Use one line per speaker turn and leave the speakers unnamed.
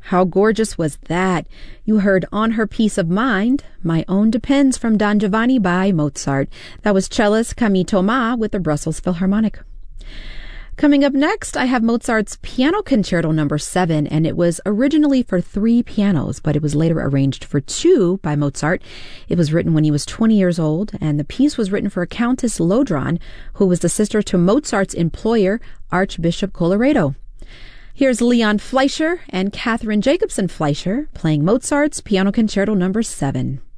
How gorgeous was that? You heard On Her Peace of Mind, My Own Depends from Don Giovanni by Mozart. That was cellist Camille Thomas with the Brussels Philharmonic. Coming up next, I have Mozart's Piano Concerto No. 7, and it was originally for 3 pianos, but it was later arranged for 2 by Mozart. It was written when he was 20 years old, and the piece was written for Countess Lodron, who was the sister to Mozart's employer, Archbishop Colloredo. Here's Leon Fleischer and Catherine Jacobson Fleischer playing Mozart's Piano Concerto No. 7.